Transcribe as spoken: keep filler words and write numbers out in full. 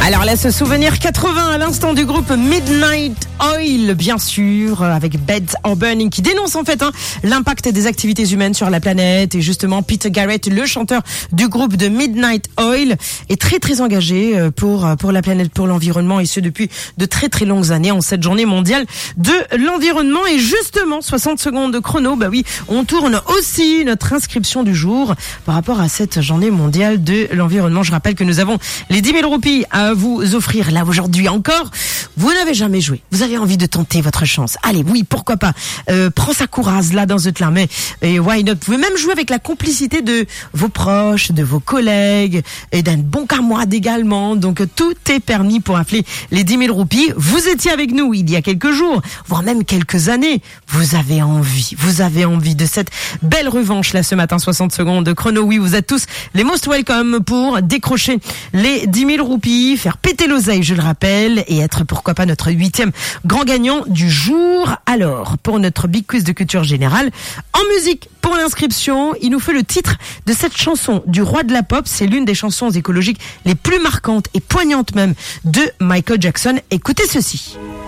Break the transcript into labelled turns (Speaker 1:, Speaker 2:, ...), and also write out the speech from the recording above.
Speaker 1: Alors là, ce souvenir quatre-vingts à l'instant du groupe Midnight Oil, bien sûr, avec Beds Are Burning, qui dénonce en fait hein, l'impact des activités humaines sur la planète. Et justement, Peter Garrett, le chanteur du groupe de Midnight Oil, est très très engagé pour pour la planète, pour l'environnement, et ce depuis de très très longues années en cette journée mondiale de l'environnement. Et justement, soixante secondes de chrono, bah oui, on tourne aussi notre inscription du jour par rapport à cette journée mondiale de l'environnement. Je rappelle que nous avons les dix mille roupies à vous offrir là aujourd'hui encore. Vous n'avez jamais joué, vous avez envie de tenter votre chance. Allez, oui, pourquoi pas. Euh, prends sa courage là dans ce clin, mais et why not. Vous pouvez même jouer avec la complicité de vos proches, de vos collègues et d'un bon camarade également. Donc tout est permis pour appeler les dix mille roupies. Vous étiez avec nous il y a quelques jours, voire même quelques années. Vous avez envie, vous avez envie de cette belle revanche là ce matin. Soixante secondes de chrono. Oui, vous êtes tous les most welcome pour décrocher les dix mille roupies, faire péter l'oseille, je le rappelle, et être pourquoi pas notre huitième grand gagnant du jour. Alors, pour notre big quiz de culture générale, en musique, pour l'inscription, il nous fait le titre de cette chanson du roi de la pop. C'est l'une des chansons écologiques les plus marquantes et poignantes même de Michael Jackson. Écoutez ceci.